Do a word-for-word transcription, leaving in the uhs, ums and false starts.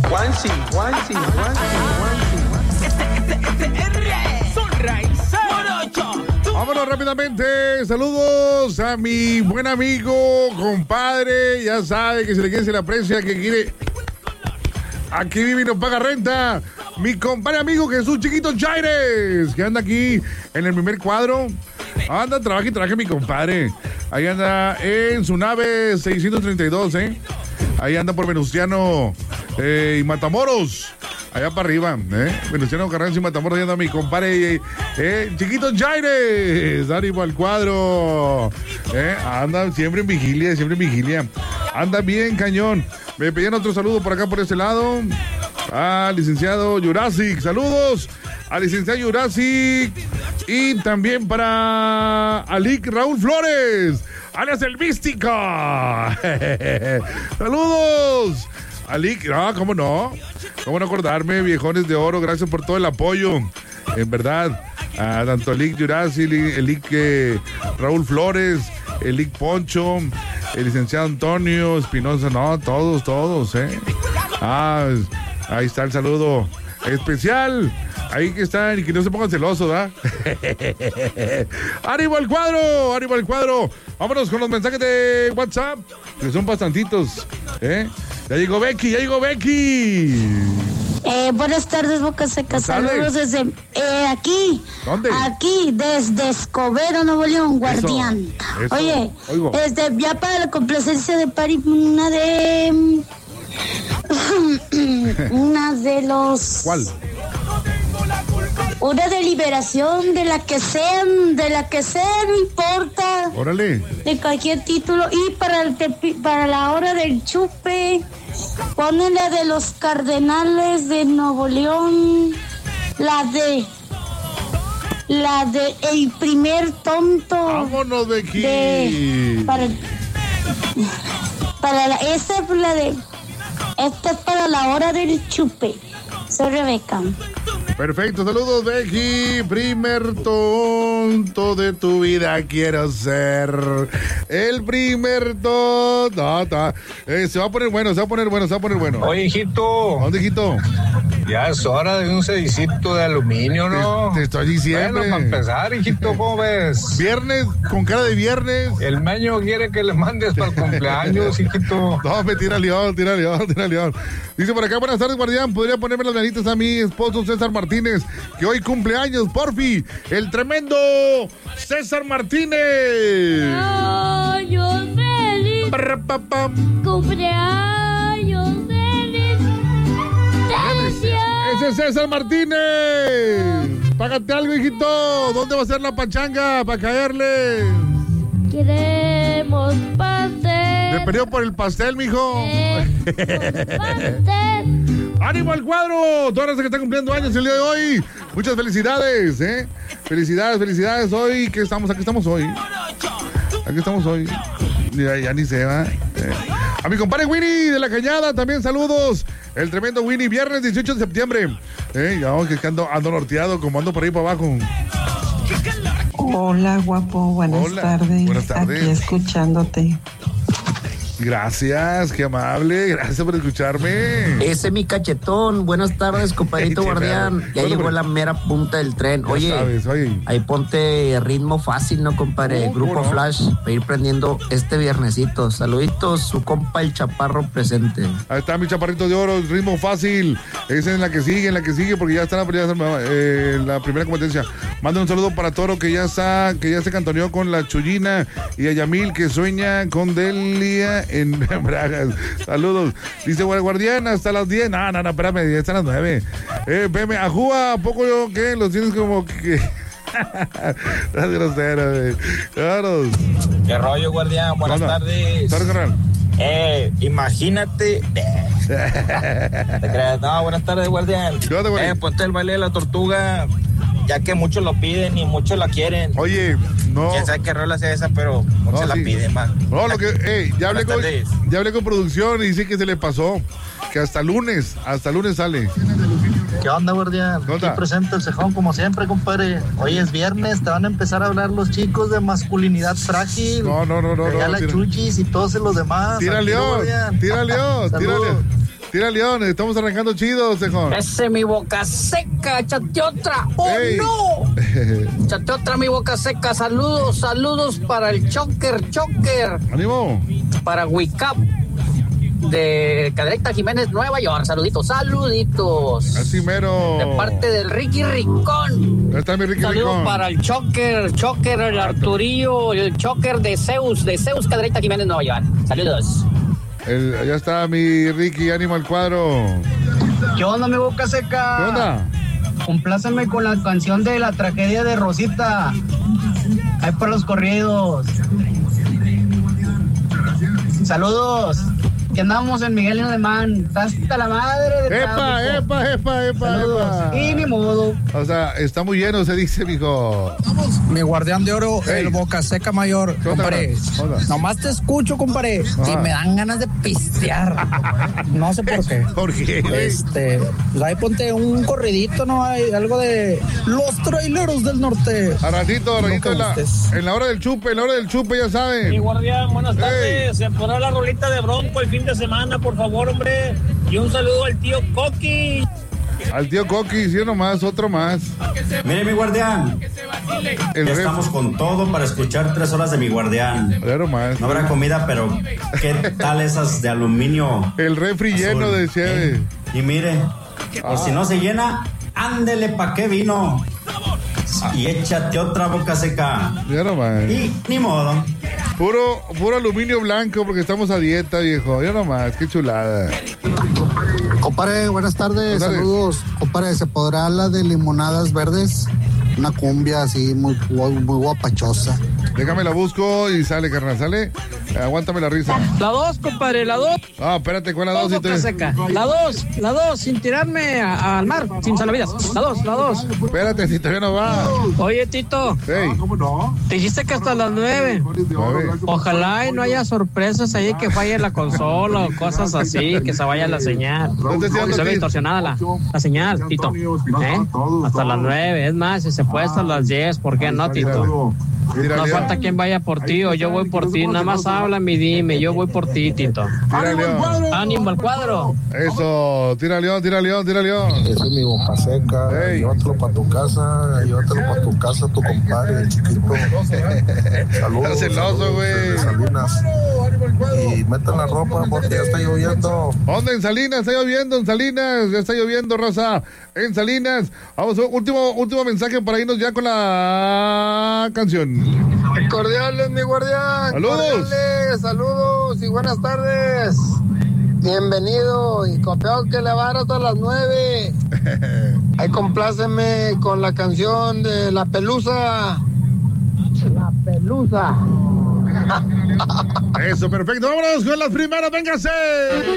Juansi, Juansi, Juansi, Juansi. Este, este, este, R. Sunrise, Morocho. Vámonos rápidamente. Saludos a mi buen amigo, compadre. Ya sabe que se le quiere, se le aprecia, que quiere. Aquí vive y no paga renta. Mi compadre amigo Jesús Chiquito Chaires, que anda aquí en el primer cuadro. Anda, trabaja y trabaja mi compadre. Ahí anda en su nave seiscientos treinta y dos, ¿eh? Ahí anda por Venustiano eh, y Matamoros. Allá para arriba, ¿eh? Venustiano Carranza y Matamoros. Ahí anda mi compadre, eh, eh, Chiquito Chaires. Ánimo al cuadro. Eh, anda siempre en vigilia, siempre en vigilia. Anda bien, cañón. Me pedían otro saludo por acá, por este lado. Al licenciado Jurassic. Saludos al licenciado Jurassic. Y también para Alic Raúl Flores, alias el Místico. Saludos. Alic, ah, cómo no. Cómo no acordarme, viejones de oro. Gracias por todo el apoyo. En verdad, a tanto Alic Jurassic, Alic eh, Raúl Flores, Alic Poncho, el licenciado Antonio Espinosa. No, todos, todos, ¿eh? Ah, ahí está el saludo especial. Ahí que están y que no se pongan celosos, ¿verdad? ¡Ánimo al cuadro! ¡Ánimo al cuadro! Vámonos con los mensajes de WhatsApp, que son bastantitos, ¿eh? Ya llegó Becky, ya llegó Becky. Eh, buenas tardes, Boca Seca. Saludos desde eh, aquí. ¿Dónde? Aquí, desde Escobedo, Nuevo León, Guardián. Eso, eso. Oye, Oigo. este, ya para la complacencia de Pari, una de... una de los... ¿Cuál? Una deliberación de la que sea, de la que sea, no importa. Órale. De cualquier título. Y para el tepi, para la hora del chupe, ponen la de los Cardenales de Nuevo León, la de la de el primer tonto. Vámonos de aquí. De, para para la, esta es la de esta es para la hora del chupe. Soy Rebeca. Perfecto, saludos Becky. Primer tonto de tu vida quiero ser. El primer tonto. No, no. Eh, se va a poner bueno, se va a poner bueno, se va a poner bueno. Oye, hijito. ¿Dónde, hijito? Ya es hora de un sedicito de aluminio, ¿no? Te, te estoy diciendo. Bueno, para empezar, hijito, ¿cómo ves? Viernes, con cara de viernes. El meño quiere que le mandes para el cumpleaños, hijito. No, me tira león, tira león, tira león. Dice por acá, buenas tardes, guardián. ¿Podría ponerme las manitas a mi esposo César Martínez, que hoy cumpleaños, porfi? El tremendo César Martínez. Años feliz. Cumpleaños feliz. Gracias. Ese es César Martínez. Págate algo, hijito. ¿Dónde va a ser la pachanga para caerle? Queremos pastel. Me perdió por el pastel, mijo. Pastel. ¡Ánimo al cuadro! Todas las que están cumpliendo años el día de hoy. Muchas felicidades, ¿eh? Felicidades, felicidades. Hoy, ¿qué estamos? Aquí estamos hoy. Aquí estamos hoy. Ya, ya ni se va. Eh. A mi compadre Winnie de la Cañada, también saludos. El tremendo Winnie, viernes dieciocho de septiembre. Eh, ya, que ando, ando norteado, como ando por ahí para abajo. Hola, guapo. Buenas Hola. tardes. Buenas tardes. Aquí escuchándote. Gracias, qué amable. Gracias por escucharme. Ese mi cachetón. Buenas tardes, compadrito guardián. Ya Bueno, llegó pero- la mera punta del tren. Ya Oye, sabes, oye. ahí ponte ritmo fácil, ¿no, compadre? Oh, Grupo ¿cómo no? Flash, para ir prendiendo este viernesito. Saluditos, su compa el Chaparro presente. Ahí está mi chaparrito de oro, ritmo fácil. Esa es la que sigue, en la que sigue, porque ya está la, ya está, eh, la primera competencia. Manda un saludo para Toro, que ya está, que ya se cantoneó con la Chuyina, y a Yamil, que sueña con Delia en Bragas. Saludos. Dice, bueno, guardián, hasta las diez. No, no, no, espérame, ya están las nueve. Eh, veme, ajúa, ¿a poco yo qué? Los tienes como que... Estás grosero, güey. Claro. ¿Qué rollo, guardián? Buenas Hola. tardes. Tarde, carnal. Eh, imagínate. ¿Te creas? No, buenas tardes, guardián. ¿Qué onda, güey? Eh, ponte el baile de la tortuga, ya que muchos lo piden y muchos la quieren. Oye, no. Quién sabe qué rola sea esa, pero no, No, se la sí. piden, man. No, lo que, hey, ya hablé Buenas con, tardes. ya hablé con producción y dice que se le pasó, que hasta lunes, hasta lunes sale. ¿Qué onda, guardián? ¿Qué onda? Aquí presenta el cejón como siempre, compadre. Hoy es viernes, te van a empezar a hablar los chicos de masculinidad frágil. No, no, no, no, de no, la tira. chuchis y todos los demás. Tira Tranquilo, león, guardián. tira león, tira Saludos. león. Tira León, estamos arrancando chido, Cejón. Ese mi boca seca, échate otra. ¡Oh, Ey. no! Échate otra, mi boca seca. Saludos, saludos para el Choker, Choker. ¡Ánimo! Para Wicap de Cadereyta Jiménez, Nueva York. Saluditos, saluditos. Así mero. De parte del Ricky Ricón. Ahí está mi Ricky Saludos Ricón. para el Choker, Choker, el Arturillo, el Choker de Zeus, de Zeus Cadereyta Jiménez, Nueva York. Saludos. El, allá está mi Ricky, ánimo al cuadro. ¿Qué onda, mi boca seca? ¿Qué onda? Compláceme con la canción de La Tragedia de Rosita. Ahí para los corridos. Saludos. Que andamos en Miguel y Alemán. Hasta la madre de ¡Epa, tráfico. epa, epa, epa, Saludos. epa! Y ni modo. O sea, está muy lleno, se dice, mijo. Mi guardián de oro, Hey. el Boca Seca Mayor, ¿Qué onda, compadre. ¿qué onda? Nomás te escucho, compadre, y me dan ganas de pistear. No sé por qué. ¿Por qué, güey? Este, pues ahí ponte un corridito, ¿no? Hay algo de los traileros del norte. A ratito, a ratito, en la, en la hora del chupe, en la hora del chupe, ya Mi saben. guardián, buenas Hey. tardes. Se pondrá la rolita de Bronco el fin de semana, por favor, hombre. Y un saludo al tío Coqui. Al tío Coqui, sí, nomás, otro más. Mire, mi guardián, El ya ref- estamos con todo para escuchar tres horas de mi guardián. Claro, más. No habrá comida, pero ¿qué tal esas de aluminio? El refri azul? lleno de cheve. Eh, Y mire, por Ah. si no se llena, ándele pa' qué vino. Y échate otra boca seca. Ya nomás. Y ni modo. Puro, puro aluminio blanco porque estamos a dieta, viejo. Ya nomás, qué chulada. Compadre, buenas tardes, Buenas tardes. saludos. Compadre, ¿se podrá la de limonadas verdes? Una cumbia así muy, muy, muy guapachosa. Déjame la busco y sale, carnal, sale. Aguántame la risa. La dos, compadre, la dos. Ah, espérate, ¿cuál la dos? Boca seca. La dos, la dos, sin tirarme a- al mar, sin salvavidas. La dos, la dos. Espérate, si todavía no va. Oye, Tito. Hey. Te dijiste que hasta las nueve. Nueve. Ojalá y no haya sorpresas ahí que falle la consola o cosas así, que se vaya la señal. No te estoy Que dando se ve tips. distorsionada la, la señal, Tito. ¿Eh? Hasta las nueve. Es más, si se puede hasta las diez, ¿por qué no, Tito? No falta quien vaya por ti o yo voy por ti. Nada más háblame y dime, yo voy por ti, Tito. Tira León. Ánimo al cuadro. Eso, tira León, tira León, tira León. Ese es mi boca seca. Hey. Llévatelo para tu casa, llévatelo para tu casa, tu compadre, el chiquito. Saludos. Está celoso, saludos güey. desde Salinas. Y metan la ropa porque ya está lloviendo. ¿Dónde? En Salinas, está lloviendo, en Salinas, ya está lloviendo, raza, en Salinas. Vamos, último, último mensaje para irnos ya con la canción. Cordiales, mi guardián. Saludos. Cordiales, saludos y buenas tardes. Bienvenido y confiado que le va hasta las nueve. Ahí compláceme con la canción de La Pelusa. La Pelusa. Eso, perfecto. Vámonos con las primeras, véngase.